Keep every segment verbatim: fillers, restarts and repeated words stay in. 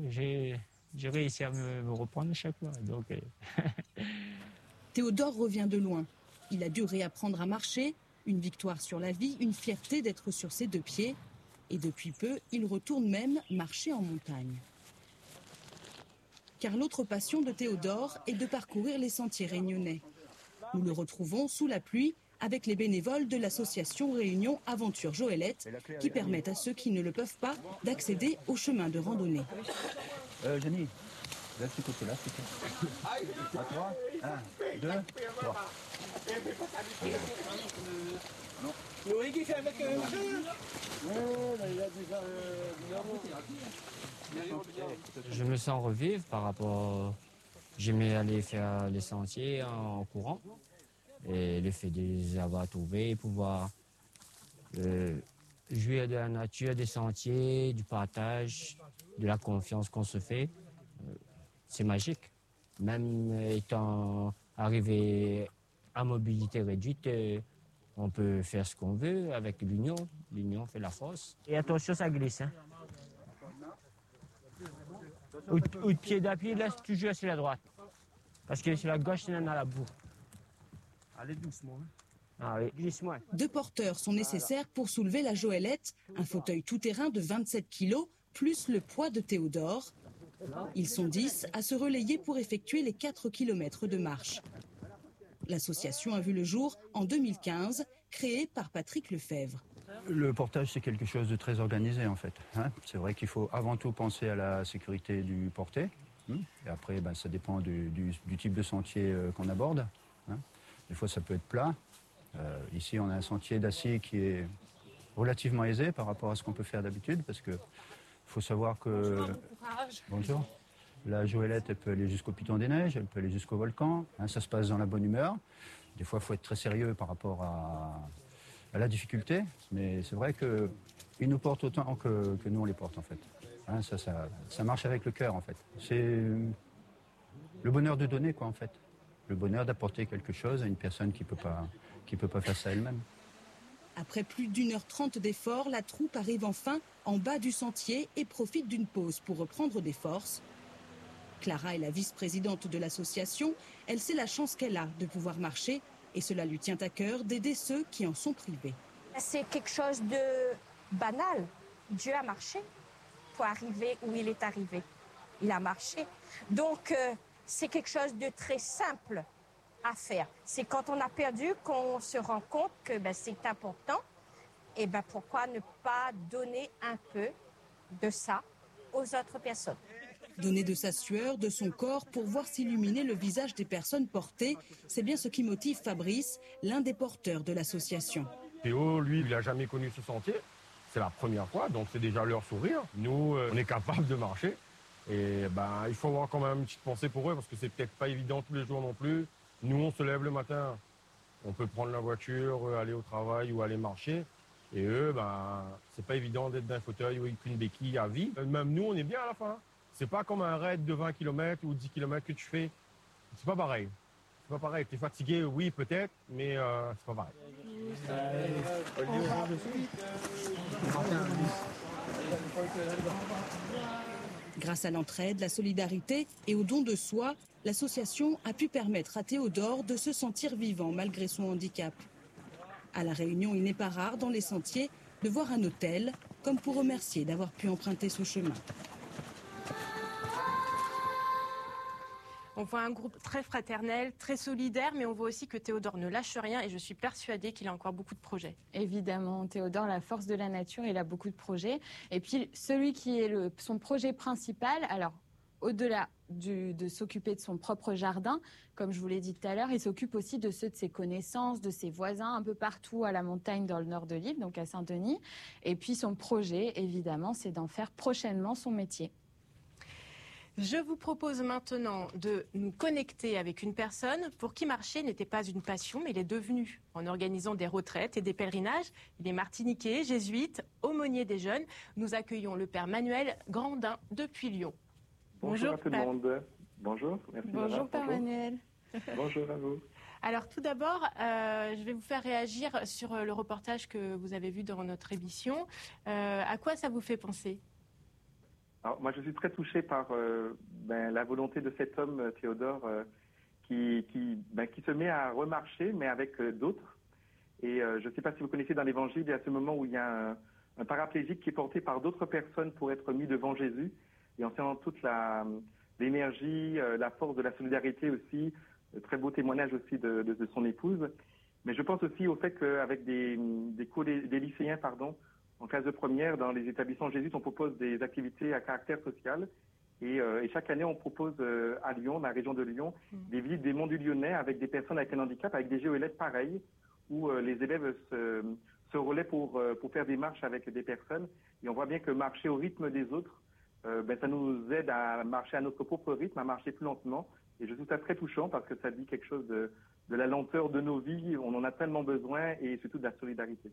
j'ai, j'ai réussi à me, me reprendre à chaque fois. Donc, euh... Théodore revient de loin. Il a dû réapprendre à marcher, une victoire sur la vie, une fierté d'être sur ses deux pieds. Et depuis peu, il retourne même marcher en montagne. Car l'autre passion de Théodore est de parcourir les sentiers réunionnais. Nous le retrouvons sous la pluie avec les bénévoles de l'association Réunion Aventure Joëlette qui permettent à ceux qui ne le peuvent pas d'accéder au chemin de randonnée. Euh, Jenny, là tu côté là, c'est tout. À trois, un, deux, trois. Je me sens revivre par rapport... J'aimais aller faire les sentiers en courant. Et le fait de les avoir trouvés, pouvoir euh, jouir de la nature, des sentiers, du partage, de la confiance qu'on se fait, euh, c'est magique. Même étant arrivé à mobilité réduite, euh, on peut faire ce qu'on veut avec l'union. L'union fait la force. Et attention, ça glisse. Hein. Ou, ou de pied d'appui, laisse toujours sur la droite. Parce que sur la gauche, c'est dans la boue. Allez doucement. Hein. Ah oui, glisse-moi. Deux porteurs sont nécessaires pour soulever la Joëlette, un fauteuil tout-terrain de vingt-sept kilos, plus le poids de Théodore. Ils sont dix à se relayer pour effectuer les quatre kilomètres de marche. L'association a vu le jour en deux mille quinze, créée par Patrick Lefebvre. Le portage, c'est quelque chose de très organisé en fait. Hein. C'est vrai qu'il faut avant tout penser à la sécurité du porté. Hein. Et après, ben, ça dépend du, du, du type de sentier euh, qu'on aborde. Hein. Des fois, ça peut être plat. Euh, ici, on a un sentier d'acier qui est relativement aisé par rapport à ce qu'on peut faire d'habitude, parce que faut savoir que... Bonjour, bon courage. Bonjour. La Joëlette, elle peut aller jusqu'au Piton des Neiges, elle peut aller jusqu'au volcan. Hein, ça se passe dans la bonne humeur. Des fois, il faut être très sérieux par rapport à, à la difficulté, mais c'est vrai qu'ils nous portent autant que, que nous, on les porte, en fait. Hein, ça, ça, ça marche avec le cœur, en fait. C'est le bonheur de donner, quoi, en fait. Le bonheur d'apporter quelque chose à une personne qui ne peut pas, qui peut pas faire ça elle-même. Après plus d'une heure trente d'efforts, la troupe arrive enfin en bas du sentier et profite d'une pause pour reprendre des forces. Clara est la vice-présidente de l'association. Elle sait la chance qu'elle a de pouvoir marcher et cela lui tient à cœur d'aider ceux qui en sont privés. C'est quelque chose de banal. Dieu a marché pour arriver où il est arrivé. Il a marché. Donc, euh, c'est quelque chose de très simple à faire. C'est quand on a perdu qu'on se rend compte que ben, c'est important. Et ben, pourquoi ne pas donner un peu de ça aux autres personnes? Donner de sa sueur, de son corps pour voir s'illuminer le visage des personnes portées, c'est bien ce qui motive Fabrice, l'un des porteurs de l'association. Théo, lui, il n'a jamais connu ce sentier. C'est la première fois, donc c'est déjà leur sourire. Nous, euh, on est capable de marcher. Et ben, il faut avoir quand même une petite pensée pour eux, parce que c'est peut-être pas évident tous les jours non plus. Nous, on se lève le matin, on peut prendre la voiture, aller au travail ou aller marcher. Et eux, ben, c'est pas évident d'être dans un fauteuil ou avec une béquille à vie. Même nous, on est bien à la fin. C'est pas comme un raid de vingt kilomètres ou dix kilomètres que tu fais. C'est pas pareil. C'est pas pareil. T'es fatigué, oui, peut-être, mais euh, c'est pas pareil. Grâce à l'entraide, la solidarité et au don de soi, l'association a pu permettre à Théodore de se sentir vivant malgré son handicap. À La Réunion, il n'est pas rare dans les sentiers de voir un hôtel, comme pour remercier d'avoir pu emprunter ce chemin. On voit un groupe très fraternel, très solidaire, mais on voit aussi que Théodore ne lâche rien et je suis persuadée qu'il a encore beaucoup de projets. Évidemment, Théodore, la force de la nature, il a beaucoup de projets. Et puis, celui qui est le, son projet principal, alors, au-delà du, de s'occuper de son propre jardin, comme je vous l'ai dit tout à l'heure, il s'occupe aussi de ceux de ses connaissances, de ses voisins, un peu partout à la montagne dans le nord de l'île, donc à Saint-Denis. Et puis, son projet, évidemment, c'est d'en faire prochainement son métier. Je vous propose maintenant de nous connecter avec une personne pour qui marcher n'était pas une passion, mais il est devenu, en organisant des retraites et des pèlerinages. Il est martiniquais, jésuite, aumônier des jeunes. Nous accueillons le père Manuel Grandin depuis Lyon. Bonjour, Bonjour à tout le monde. Bonjour, merci. Bonjour père Manuel. Bonjour à vous. Alors tout d'abord, euh, je vais vous faire réagir sur le reportage que vous avez vu dans notre émission. Euh, à quoi ça vous fait penser ? Alors, moi, je suis très touché par euh, ben, la volonté de cet homme, Théodore, euh, qui, qui, ben, qui se met à remarcher, mais avec euh, d'autres. Et euh, je ne sais pas si vous connaissez dans l'Évangile, il y a ce moment où il y a un, un paraplégique qui est porté par d'autres personnes pour être mis devant Jésus. Et on sent toute la, l'énergie, euh, la force de la solidarité aussi, euh, très beau témoignage aussi de, de, de son épouse. Mais je pense aussi au fait qu'avec des, des, collé- des lycéens, pardon, en classe de première, dans les établissements Jésus, on propose des activités à caractère social. Et, euh, et chaque année, on propose euh, à Lyon, dans la région de Lyon, mmh. des visites des monts du Lyonnais avec des personnes avec un handicap, avec des géoélètes pareils, où euh, les élèves se, se relaient pour, euh, pour faire des marches avec des personnes. Et on voit bien que marcher au rythme des autres, euh, ben, ça nous aide à marcher à notre propre rythme, à marcher plus lentement. Et je trouve ça très touchant parce que ça dit quelque chose de, de la lenteur de nos vies. On en a tellement besoin et surtout de la solidarité.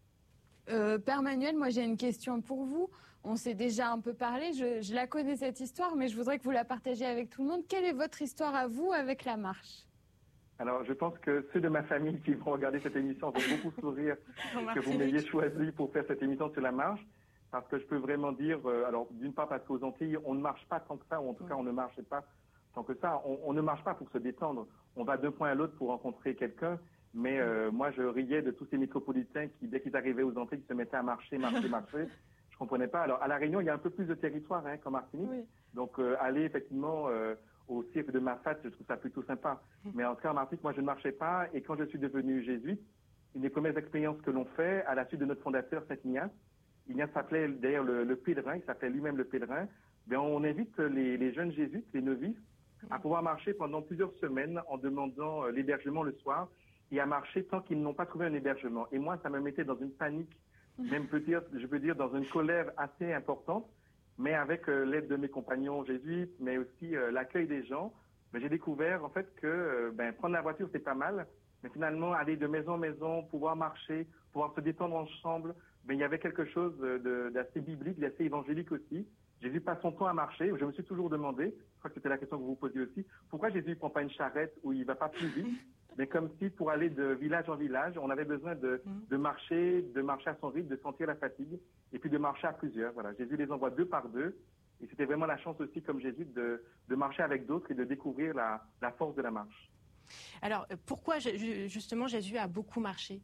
Euh, Père Manuel, moi j'ai une question pour vous. On s'est déjà un peu parlé, je, je la connais cette histoire, mais je voudrais que vous la partagiez avec tout le monde. Quelle est votre histoire à vous avec la marche? Alors, je pense que ceux de ma famille qui vont regarder cette émission vont beaucoup sourire que vous m'ayez choisi pour faire cette émission sur la marche, parce que je peux vraiment dire, euh, alors d'une part parce qu'aux Antilles, on ne marche pas tant que ça, ou en tout cas on ne marche pas tant que ça. On, on ne marche pas pour se détendre. On va d'un point à l'autre pour rencontrer quelqu'un. Mais euh, moi, je riais de tous ces métropolitains qui, dès qu'ils arrivaient aux Antilles, qui se mettaient à marcher, marcher, marcher. Je comprenais pas. Alors, à La Réunion, il y a un peu plus de territoire hein, qu'en Martinique. Oui. Donc, euh, aller effectivement euh, au cirque de Mafate, je trouve ça plutôt sympa. Mais en tout cas, en Martinique, moi, je ne marchais pas. Et quand je suis devenu jésuite, une des premières expériences que l'on fait, à la suite de notre fondateur, Saint Ignace, Ignace s'appelait d'ailleurs le, le pèlerin, il s'appelait lui-même le pèlerin, bien, on invite les, les jeunes jésuites, les novices, à pouvoir marcher pendant plusieurs semaines en demandant euh, l'hébergement le soir, et à marcher tant qu'ils n'ont pas trouvé un hébergement. Et moi, ça me mettait dans une panique, même peut dire, je peux dire dans une colère assez importante, mais avec euh, l'aide de mes compagnons jésuites, mais aussi euh, l'accueil des gens, ben, j'ai découvert en fait que euh, ben, prendre la voiture, c'est pas mal, mais finalement, aller de maison en maison, pouvoir marcher, pouvoir se détendre ensemble, ben, il y avait quelque chose de, d'assez biblique, d'assez évangélique aussi. Jésus passe son temps à marcher. Je me suis toujours demandé, je crois que c'était la question que vous vous posiez aussi, pourquoi Jésus ne prend pas une charrette où il ne va pas plus vite, mais comme si pour aller de village en village, on avait besoin de, de marcher, de marcher à son rythme, de sentir la fatigue, et puis de marcher à plusieurs. Voilà, Jésus les envoie deux par deux, et c'était vraiment la chance aussi, comme Jésus, de, de marcher avec d'autres et de découvrir la, la force de la marche. Alors, pourquoi justement Jésus a beaucoup marché?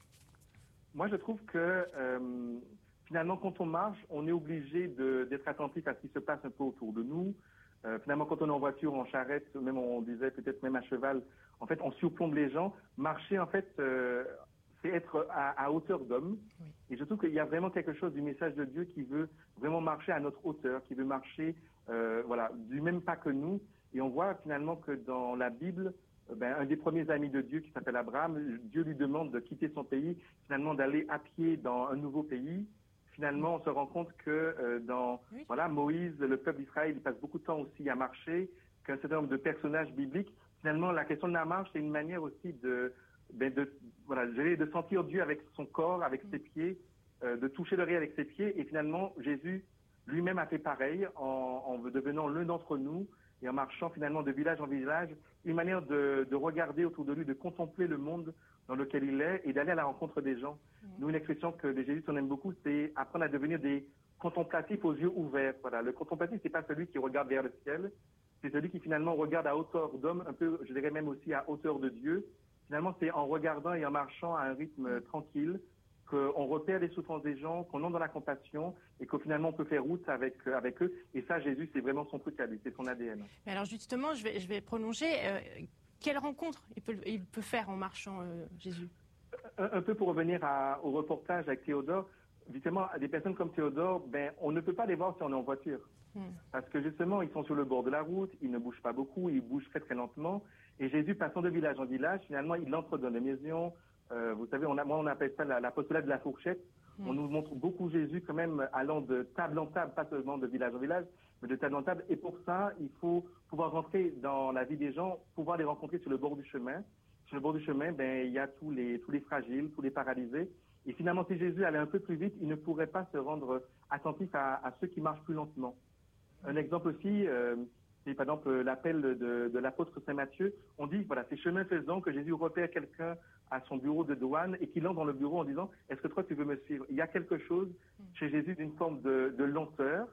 Moi, je trouve que euh, finalement, quand on marche, on est obligé de, d'être attentif à ce qui se passe un peu autour de nous. Euh, finalement, quand on est en voiture, en charrette, même on disait peut-être même à cheval, en fait, on surplombe les gens. Marcher, en fait, euh, c'est être à, à hauteur d'homme. Oui. Et je trouve qu'il y a vraiment quelque chose du message de Dieu qui veut vraiment marcher à notre hauteur, qui veut marcher, euh, voilà, du même pas que nous. Et on voit finalement que dans la Bible, ben, un des premiers amis de Dieu qui s'appelle Abraham, Dieu lui demande de quitter son pays, finalement d'aller à pied dans un nouveau pays. Finalement, on se rend compte que euh, dans oui. voilà, Moïse, le peuple d'Israël, il passe beaucoup de temps aussi à marcher, qu'un certain nombre de personnages bibliques. Finalement, la question de la marche, c'est une manière aussi de, ben de, voilà, de sentir Dieu avec son corps, avec ses pieds, euh, de toucher le réel avec ses pieds. Et finalement, Jésus lui-même a fait pareil en, en devenant l'un d'entre nous et en marchant finalement de village en village, une manière de, de regarder autour de lui, de contempler le monde dans lequel il est et d'aller à la rencontre des gens. Mmh. Nous, une expression que les jésuites on aime beaucoup, c'est apprendre à devenir des contemplatifs aux yeux ouverts. Voilà, le contemplatif, c'est pas celui qui regarde vers le ciel, c'est celui qui finalement regarde à hauteur d'homme, un peu, je dirais même aussi à hauteur de Dieu. Finalement, c'est en regardant et en marchant à un rythme mmh. tranquille qu'on repère les souffrances des gens, qu'on entre dans la compassion et qu'au finalement on peut faire route avec, avec eux. Et ça, Jésus, c'est vraiment son truc à lui, c'est son A D N. Mais alors justement, je vais, je vais prolonger. Euh, quelle rencontre il peut, il peut faire en marchant, euh, Jésus? un, un peu pour revenir à, au reportage avec Théodore, justement, des personnes comme Théodore, ben, on ne peut pas les voir si on est en voiture. Hmm. Parce que justement, ils sont sur le bord de la route, ils ne bougent pas beaucoup, ils bougent très très lentement. Et Jésus, passant de village en village, finalement, il entre dans les maisons. Euh, vous savez, on a, moi, on appelle ça la, la postulade de la fourchette. Mmh. On nous montre beaucoup Jésus quand même allant de table en table, pas seulement de village en village, mais de table en table. Et pour ça, il faut pouvoir rentrer dans la vie des gens, pouvoir les rencontrer sur le bord du chemin. Sur le bord du chemin, ben, il y a tous les, tous les fragiles, tous les paralysés. Et finalement, si Jésus allait un peu plus vite, il ne pourrait pas se rendre attentif à, à ceux qui marchent plus lentement. Un exemple aussi, euh, c'est par exemple l'appel de, de l'apôtre Saint Matthieu. On dit, voilà, c'est chemin faisant que Jésus repère quelqu'un à son bureau de douane et qu'il entre dans le bureau en disant, est-ce que toi tu veux me suivre? Il y a quelque chose chez Jésus d'une forme de, de lenteur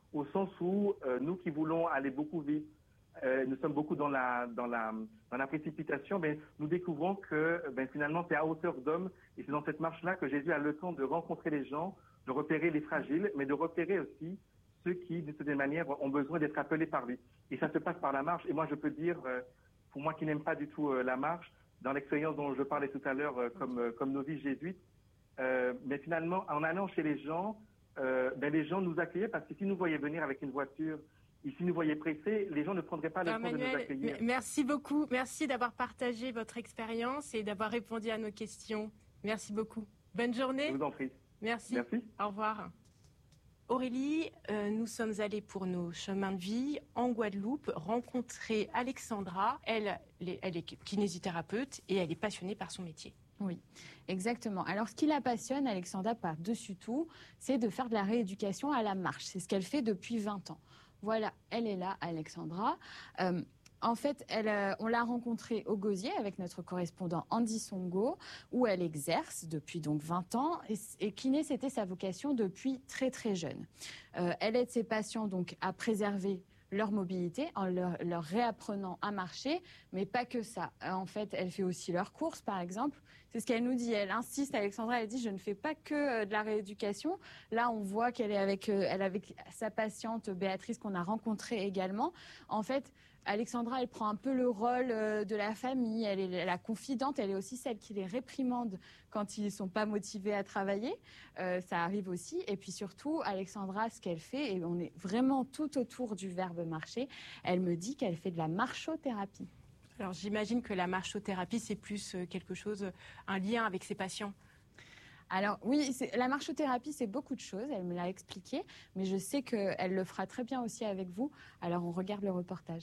au sens où euh, nous qui voulons aller beaucoup vite, euh, nous sommes beaucoup dans la, dans la, dans la précipitation, ben, nous découvrons que ben, finalement c'est à hauteur d'homme et c'est dans cette marche-là que Jésus a le temps de rencontrer les gens, de repérer les fragiles, mais de repérer aussi ceux qui, d'une certaine manière, ont besoin d'être appelés par lui. Et ça se passe par la marche. Et moi, je peux dire, euh, pour moi qui n'aime pas du tout euh, la marche, dans l'expérience dont je parlais tout à l'heure euh, comme, euh, comme novice jésuite, euh, mais finalement, en allant chez les gens, euh, ben, les gens nous accueillaient parce que s'ils nous voyaient venir avec une voiture, et s'ils nous voyaient pressés, les gens ne prendraient pas le temps de nous accueillir. Merci beaucoup. Merci d'avoir partagé votre expérience et d'avoir répondu à nos questions. Merci beaucoup. Bonne journée. Je vous en prie. Merci. Merci. Au revoir. Aurélie, euh, nous sommes allés pour nos chemins de vie en Guadeloupe rencontrer Alexandra. Elle, elle est kinésithérapeute et elle est passionnée par son métier. Oui, exactement. Alors, ce qui la passionne, Alexandra, par-dessus tout, c'est de faire de la rééducation à la marche. C'est ce qu'elle fait depuis vingt ans. Voilà, elle est là, Alexandra. Euh, En fait, elle, euh, on l'a rencontrée au Gosier avec notre correspondant Andy Songo, où elle exerce depuis donc vingt ans. Et, et kiné, c'était sa vocation depuis très très jeune. Euh, elle aide ses patients donc à préserver leur mobilité en leur, leur réapprenant à marcher, mais pas que ça. En fait, elle fait aussi leurs courses, par exemple. C'est ce qu'elle nous dit. Elle insiste, Alexandra, elle dit « je ne fais pas que euh, de la rééducation ». Là, on voit qu'elle est avec, euh, elle est avec sa patiente Béatrice qu'on a rencontrée également. En fait, Alexandra, elle prend un peu le rôle euh, de la famille. Elle est la confidente, elle est aussi celle qui les réprimande quand ils ne sont pas motivés à travailler. Euh, ça arrive aussi. Et puis surtout, Alexandra, ce qu'elle fait, et on est vraiment tout autour du verbe marcher, elle me dit qu'elle fait de la marchothérapie. Alors j'imagine que la marchothérapie, c'est plus quelque chose, un lien avec ses patients. Alors oui, la marchothérapie, c'est beaucoup de choses, elle me l'a expliqué, mais je sais qu'elle le fera très bien aussi avec vous. Alors on regarde le reportage.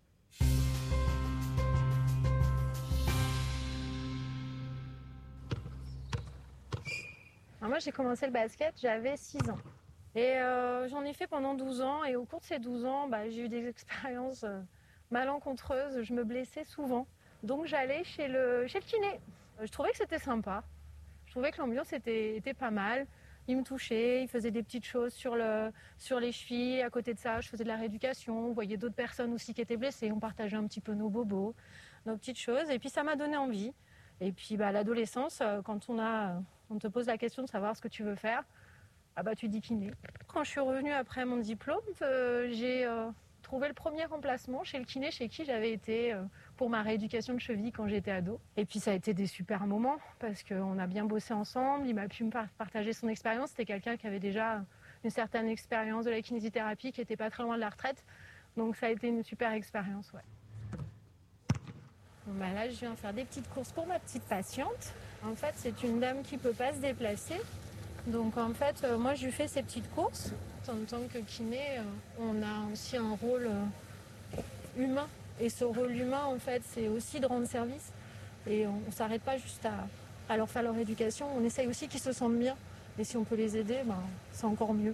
Alors moi, j'ai commencé le basket, j'avais six ans. Et euh, j'en ai fait pendant douze ans. Et au cours de ces douze ans, bah, j'ai eu des expériences euh, malencontreuses. Je me blessais souvent. Donc j'allais chez le, chez le kiné. Je trouvais que c'était sympa. Je trouvais que l'ambiance était, était pas mal. Il me touchait, il faisait des petites choses sur, le, sur les chevilles. À côté de ça, je faisais de la rééducation. On voyait d'autres personnes aussi qui étaient blessées. On partageait un petit peu nos bobos, nos petites choses. Et puis ça m'a donné envie. Et puis bah, à l'adolescence, quand on, a, on te pose la question de savoir ce que tu veux faire, ah bah, tu dis kiné. Quand je suis revenue après mon diplôme, euh, j'ai euh, trouvé le premier remplacement chez le kiné chez qui j'avais été euh, pour ma rééducation de cheville quand j'étais ado. Et puis ça a été des super moments parce qu'on a bien bossé ensemble. Il m'a pu me partager son expérience. C'était quelqu'un qui avait déjà une certaine expérience de la kinésithérapie, qui n'était pas très loin de la retraite. Donc ça a été une super expérience, ouais. Bon bah là, je viens faire des petites courses pour ma petite patiente. En fait, c'est une dame qui ne peut pas se déplacer. Donc en fait, euh, moi, je lui fais ces petites courses. En tant que kiné, euh, on a aussi un rôle euh, humain. Et ce rôle humain, en fait, c'est aussi de rendre service. Et on ne s'arrête pas juste à, à leur faire leur éducation. On essaye aussi qu'ils se sentent bien. Et si on peut les aider, ben, c'est encore mieux.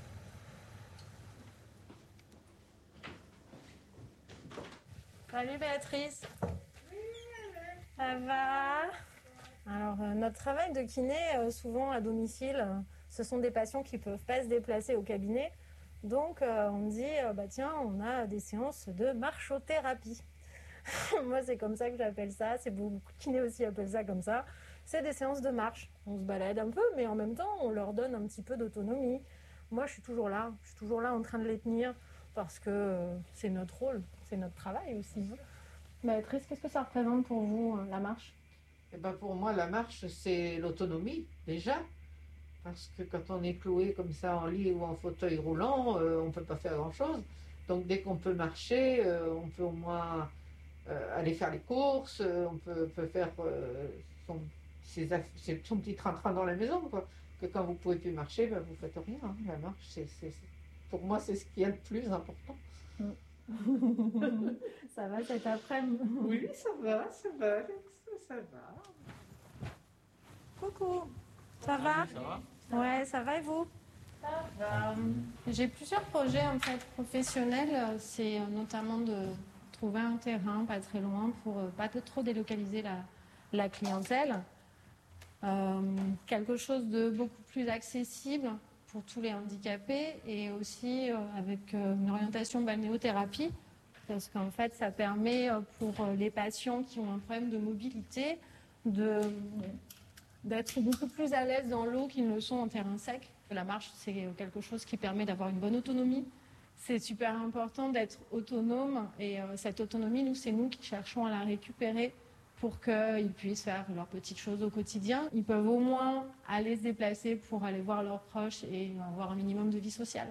Salut Béatrice. Ça va? Alors, euh, notre travail de kiné, euh, souvent à domicile, euh, ce sont des patients qui ne peuvent pas se déplacer au cabinet. Donc, euh, on dit, euh, bah, tiens, on a des séances de marchothérapie. Moi, c'est comme ça que j'appelle ça. C'est beaucoup de kinés aussi appellent ça comme ça. C'est des séances de marche. On se balade un peu, mais en même temps, on leur donne un petit peu d'autonomie. Moi, je suis toujours là. Je suis toujours là en train de les tenir parce que euh, c'est notre rôle, c'est notre travail aussi. Béatrice, qu'est-ce que ça représente pour vous, euh, la marche? Eh ben pour moi, la marche, c'est l'autonomie, déjà. Parce que quand on est cloué comme ça en lit ou en fauteuil roulant, euh, on ne peut pas faire grand-chose. Donc dès qu'on peut marcher, euh, on peut au moins euh, aller faire les courses, euh, on peut, peut faire euh, son, ses, ses, son petit train-train dans la maison, quoi. Que quand vous ne pouvez plus marcher, ben, vous ne faites rien. Hein. La marche, c'est, c'est, c'est, pour moi, c'est ce qui est le plus important. Mm. Ça va cet après-midi? Oui, ça va, ça va, ça va. Coucou, ça va? Ça va? Ouais, ça va et vous? Ça va. J'ai plusieurs projets en fait professionnels. C'est notamment de trouver un terrain pas très loin pour pas trop délocaliser la, la clientèle. Euh, quelque chose de beaucoup plus accessible pour tous les handicapés et aussi euh, avec euh, une orientation balnéothérapie, parce qu'en fait, ça permet euh, pour euh, les patients qui ont un problème de mobilité de, d'être beaucoup plus à l'aise dans l'eau qu'ils ne le sont en terrain sec. La marche, c'est quelque chose qui permet d'avoir une bonne autonomie. C'est super important d'être autonome et euh, cette autonomie, nous, c'est nous qui cherchons à la récupérer pour qu'ils puissent faire leurs petites choses au quotidien. Ils peuvent au moins aller se déplacer pour aller voir leurs proches et avoir un minimum de vie sociale.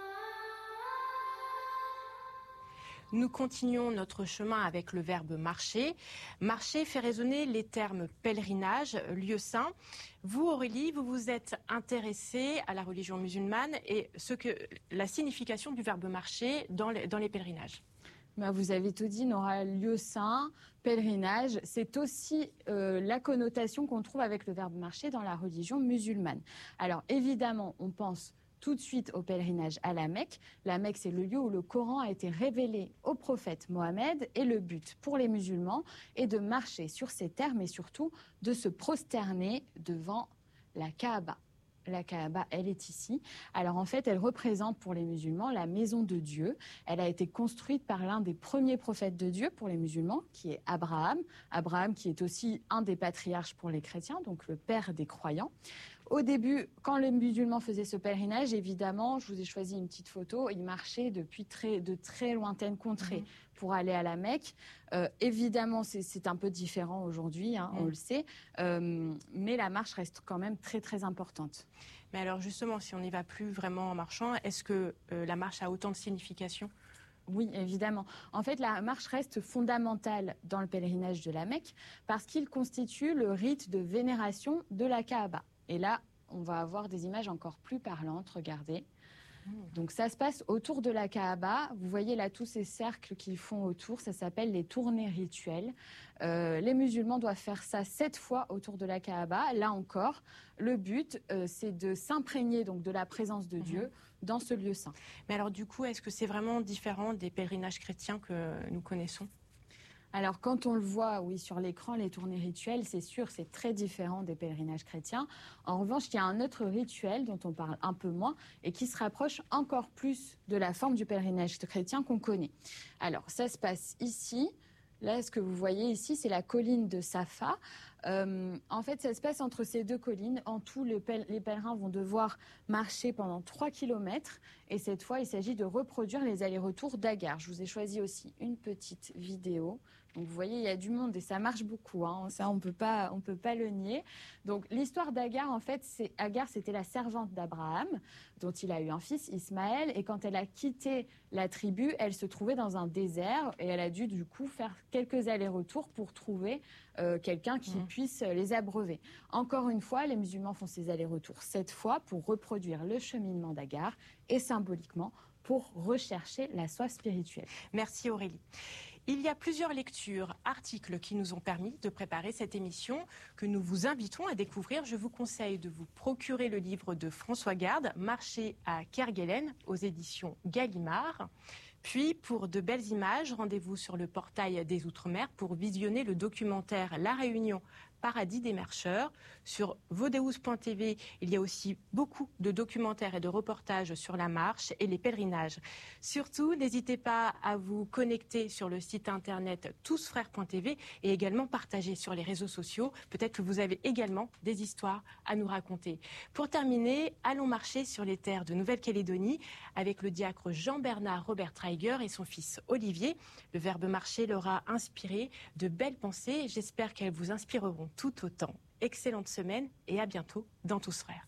Nous continuons notre chemin avec le verbe marcher. Marcher fait résonner les termes pèlerinage, lieu saint. Vous, Aurélie, vous vous êtes intéressée à la religion musulmane et ce que, la signification du verbe marcher dans les, dans les pèlerinages. Ben, vous avez tout dit, Nora, lieu saint, pèlerinage, c'est aussi euh, la connotation qu'on trouve avec le verbe marcher dans la religion musulmane. Alors évidemment, on pense tout de suite au pèlerinage à la Mecque. La Mecque, c'est le lieu où le Coran a été révélé au prophète Mohammed et le but pour les musulmans est de marcher sur ces terres, mais surtout de se prosterner devant la Kaaba. La Kaaba, elle est ici. Alors en fait, elle représente pour les musulmans la maison de Dieu. Elle a été construite par l'un des premiers prophètes de Dieu pour les musulmans, qui est Abraham. Abraham qui est aussi un des patriarches pour les chrétiens, donc le père des croyants. Au début, quand les musulmans faisaient ce pèlerinage, évidemment, je vous ai choisi une petite photo, ils marchaient depuis très, de très lointaines contrées mmh. pour aller à la Mecque. Euh, évidemment, c'est un peu différent aujourd'hui, hein, mmh. on le sait, euh, mais la marche reste quand même très, très importante. Mais alors justement, si on n'y va plus vraiment en marchant, est-ce que euh, la marche a autant de signification ? Oui, évidemment. En fait, la marche reste fondamentale dans le pèlerinage de la Mecque parce qu'il constitue le rite de vénération de la Kaaba. Et là, on va avoir des images encore plus parlantes, regardez. Donc ça se passe autour de la Kaaba. Vous voyez là tous ces cercles qu'ils font autour, ça s'appelle les tournées rituelles. Euh, les musulmans doivent faire ça sept fois autour de la Kaaba. Là encore, le but, euh, c'est de s'imprégner donc de la présence de Dieu mmh. dans ce lieu saint. Mais alors du coup, est-ce que c'est vraiment différent des pèlerinages chrétiens que nous connaissons ? Alors, quand on le voit, oui, sur l'écran, les tournées rituelles, c'est sûr, c'est très différent des pèlerinages chrétiens. En revanche, il y a un autre rituel dont on parle un peu moins et qui se rapproche encore plus de la forme du pèlerinage chrétien qu'on connaît. Alors, ça se passe ici. Là, ce que vous voyez ici, c'est la colline de Safa. Euh, en fait, ça se passe entre ces deux collines. En tout, les, pèl les pèlerins vont devoir marcher pendant trois kilomètres. Et cette fois, il s'agit de reproduire les allers-retours d'Agar. Je vous ai choisi aussi une petite vidéo. Donc, vous voyez, il y a du monde et ça marche beaucoup. Hein. Ça, on peut pas, on peut pas le nier. Donc, l'histoire d'Agar, en fait, c'est Agar, c'était la servante d'Abraham, dont il a eu un fils, Ismaël. Et quand elle a quitté la tribu, elle se trouvait dans un désert et elle a dû, du coup, faire quelques allers-retours pour trouver euh, quelqu'un qui mmh. puisse les abreuver. Encore une fois, les musulmans font ces allers-retours sept fois pour reproduire le cheminement d'Agar et symboliquement pour rechercher la soif spirituelle. Merci Aurélie. Il y a plusieurs lectures, articles qui nous ont permis de préparer cette émission que nous vous invitons à découvrir. Je vous conseille de vous procurer le livre de François Garde, Marcher à Kerguelen, aux éditions Gallimard. Puis, pour de belles images, rendez-vous sur le portail des Outre-mer pour visionner le documentaire La Réunion, Paradis des marcheurs. Sur vodeus point t v, il y a aussi beaucoup de documentaires et de reportages sur la marche et les pèlerinages. Surtout, n'hésitez pas à vous connecter sur le site internet tous frères point t v et également partager sur les réseaux sociaux. Peut-être que vous avez également des histoires à nous raconter. Pour terminer, allons marcher sur les terres de Nouvelle-Calédonie avec le diacre Jean-Bernard Robert Traeger et son fils Olivier. Le verbe marcher leur a inspiré de belles pensées. J'espère qu'elles vous inspireront tout autant. Excellente semaine et à bientôt dans Tous Frères.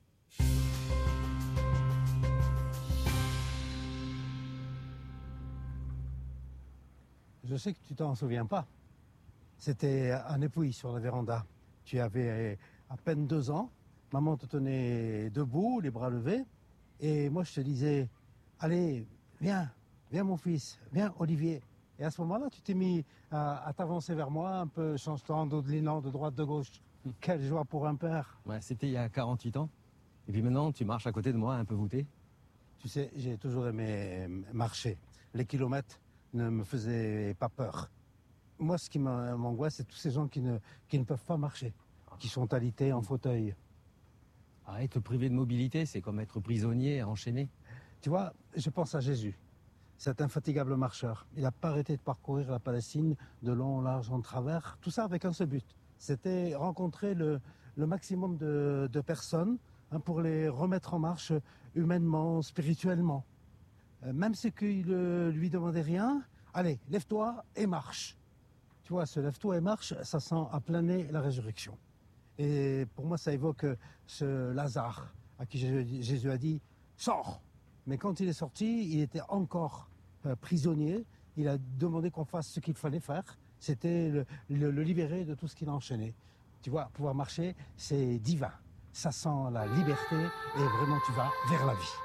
Je sais que tu t'en souviens pas. C'était à Népouille sur la véranda. Tu avais à peine deux ans. Maman te tenait debout, les bras levés. Et moi je te disais, allez, viens, viens mon fils, viens Olivier. Et à ce moment-là, tu t'es mis à, à t'avancer vers moi, un peu changeant, dodelinant de droite, de gauche. Mmh. Quelle joie pour un père. Ouais, c'était il y a quarante-huit ans. Et puis maintenant, tu marches à côté de moi, un peu voûté. Tu sais, j'ai toujours aimé marcher. Les kilomètres ne me faisaient pas peur. Moi, ce qui m'angoisse, c'est tous ces gens qui ne, qui ne peuvent pas marcher, qui sont alités en fauteuil. Ah, être privé de mobilité, c'est comme être prisonnier, enchaîné. Tu vois, je pense à Jésus, cet infatigable marcheur. Il n'a pas arrêté de parcourir la Palestine de long, large, en travers, tout ça avec un seul but. C'était rencontrer le, le maximum de, de personnes hein, pour les remettre en marche humainement, spirituellement. Euh, même ceux qui ne lui demandaient rien, allez, lève-toi et marche. Tu vois, ce lève-toi et marche, ça sent à plein nez la résurrection. Et pour moi, ça évoque ce Lazare à qui Jésus a dit « Sors !» Mais quand il est sorti, il était encore euh, prisonnier. Il a demandé qu'on fasse ce qu'il fallait faire. C'était le, le, le libérer de tout ce qu'il a enchaîné. Tu vois, pouvoir marcher, c'est divin. Ça sent la liberté et vraiment tu vas vers la vie.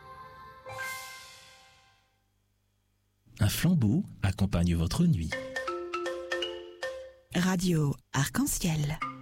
Un flambeau accompagne votre nuit. Radio Arc-en-Ciel.